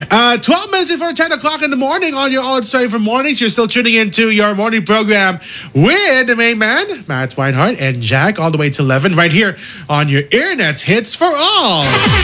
12 minutes before 10 o'clock in the morning on your All Story for Mornings. You're still tuning into your morning program with the main man, Matt Weinhardt, and Jack, all the way to 11, right here on your Earnets Hits for All.